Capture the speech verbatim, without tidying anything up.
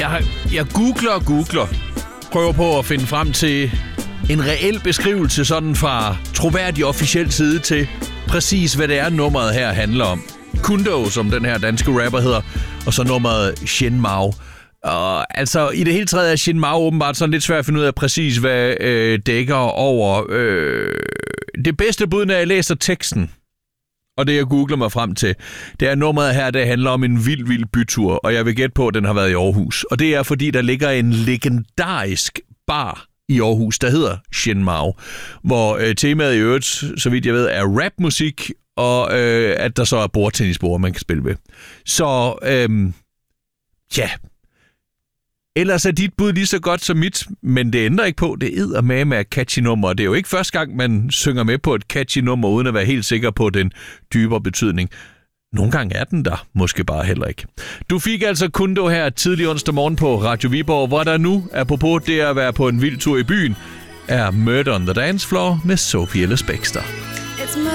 Jeg, jeg googler og googler. Prøver på at finde frem til en reel beskrivelse sådan fra troværdig officiel side til præcis, hvad det er, nummeret her handler om. Kundo, som den her danske rapper hedder, og så nummeret Shin Mao. Og altså, i det hele taget er Shin Mao åbenbart sådan lidt svært at finde ud af præcis, hvad øh, dækker over. Øh, det bedste bud, når jeg læser teksten, og det jeg googler mig frem til, det er nummeret her, der handler om en vild, vild bytur, og jeg vil gætte på, at den har været i Aarhus. Og det er, fordi der ligger en legendarisk bar i Aarhus, der hedder Shin Mao, hvor øh, temaet i øvrigt, så vidt jeg ved, er rapmusik, og øh, at der så er bordtennisbord, man kan spille ved. Så, øh, ja... Ellers er dit bud lige så godt som mit, men det ændrer ikke på, det eddermame er catchy nummer. Det er jo ikke første gang, man synger med på et catchy nummer, uden at være helt sikker på den dybere betydning. Nogle gange er den der, måske bare heller ikke. Du fik altså Kundo her tidlig onsdag morgen på Radio Viborg, hvor der nu, apropos det at være på en vild tur i byen, er Murder on the Dance Floor med Sophie Ellis Bextor.